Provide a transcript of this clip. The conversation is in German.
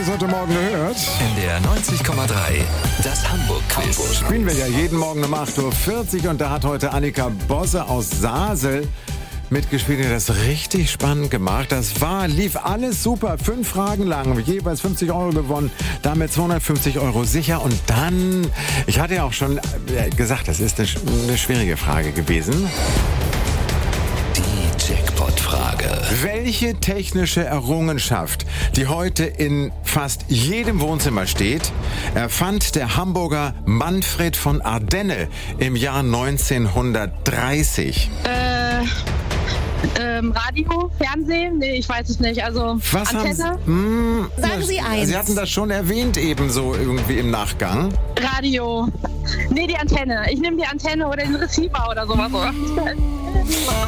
es heute Morgen gehört? NDR 90,3, das Hamburg-Quiz. Spielen wir ja jeden Morgen um 8.40 Uhr und da hat heute Annika Bosse aus Sasel mitgespielt. Die hat das richtig spannend gemacht. Lief alles super. 5 Fragen lang, jeweils 50 Euro gewonnen. Damit 250 Euro sicher. Und dann, ich hatte ja auch schon gesagt, das ist eine schwierige Frage gewesen. Die Jackpot-Frage. Welche technische Errungenschaft, die heute in fast jedem Wohnzimmer steht, erfand der Hamburger Manfred von Ardenne im Jahr 1930? Radio, Fernsehen? Nee, ich weiß es nicht. Also Was Antenne? Sagen Sie eins. Sie hatten das schon erwähnt ebenso irgendwie im Nachgang. Radio. Nee, die Antenne. Ich nehme die Antenne oder den Receiver oder sowas.